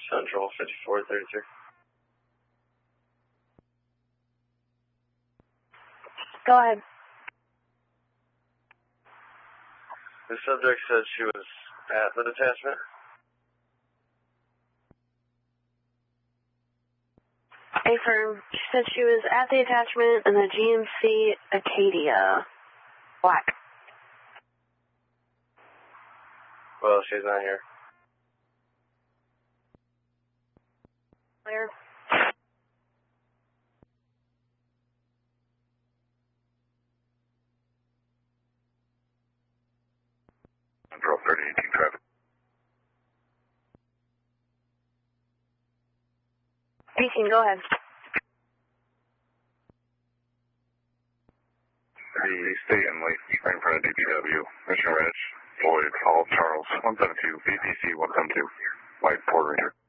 Central 5433. Go ahead. The subject said she was at the detachment. Affirm. She said she was at the attachment in the GMC Acadia. Black. Well, she's not here. Clear. Central 3018 traffic. 18, go ahead. The state inlet right in front of DPW. Mission Reg, Floyd, Hall, Charles, 172, BPC 172, White Port Ranger.